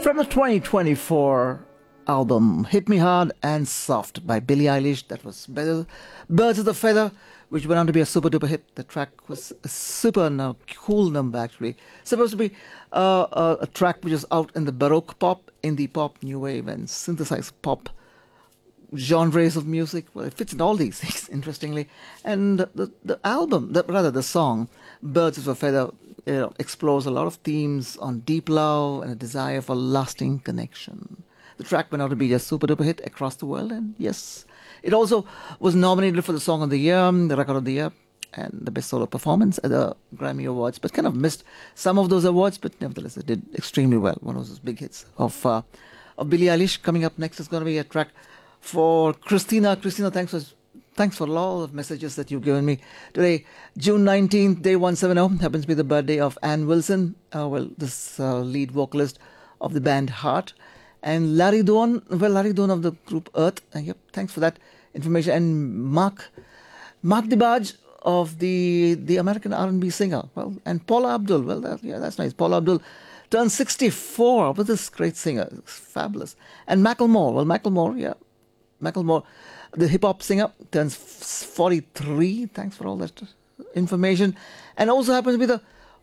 From the 2024 album Hit Me Hard and Soft by Billie Eilish, that was Birds of the Feather, which went on to be a super duper hit. The track was a super cool number, actually. Supposed to be a track which is out in the Baroque pop, indie pop, new wave, and synthesized pop genres of music. Well, it fits in all these things, interestingly. And the album, the song, Birds of a Feather, explores a lot of themes on deep love and a desire for lasting connection. The track went out to be a super duper hit across the world, and yes, it also was nominated for the Song of the Year, the Record of the Year, and the Best Solo Performance at the Grammy Awards, but kind of missed some of those awards, but nevertheless, it did extremely well. One of those big hits of Billie Eilish. Coming up next is going to be a track for Christina. Christina, thanks for all of messages that you've given me today. June 19th, day 170, happens to be the birthday of Ann Wilson, this lead vocalist of the band Heart. And Larry Doan of the group Earth. Yep, thanks for that information. And Mark DeBarge of the American R&B singer. Well, and Paula Abdul. Well, that's nice. Paula Abdul turned 64 with this great singer. It's fabulous. And Macklemore. Macklemore, the hip-hop singer, turns 43. Thanks for all that information. And also happens to be the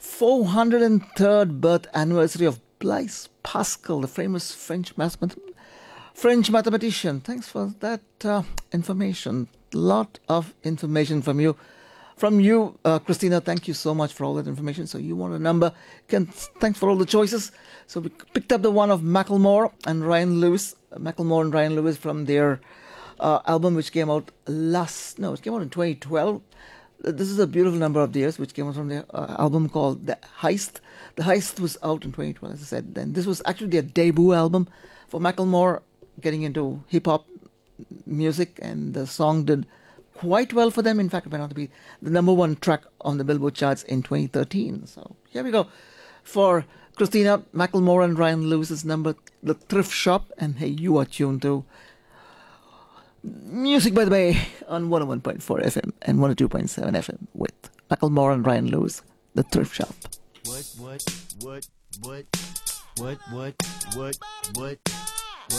403rd birth anniversary of Blaise Pascal, the famous French mathematician. Thanks for that information. Lot of information from you. Christina, thank you so much for all that information. So you want a number. Thanks for all the choices. So we picked up the one of Macklemore and Ryan Lewis from their album, which came out it came out in 2012. This is a beautiful number of theirs, which came out from their album called The Heist. The Heist was out in 2012, as I said. Then this was actually their debut album for Macklemore, getting into hip-hop music, and the song did quite well for them. In fact, it went on to be the number one track on the Billboard charts in 2013. So here we go. For Christina, Macklemore and Ryan Lewis's number, The Thrift Shop. And hey, you are tuned to Music by the Bay on 101.4 FM and 102.7 FM with Macklemore and Ryan Lewis, The Thrift Shop. What?